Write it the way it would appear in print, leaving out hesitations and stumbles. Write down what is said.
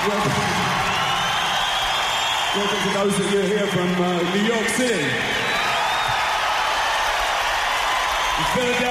Welcome to those of you here from New York City. Philadelphia.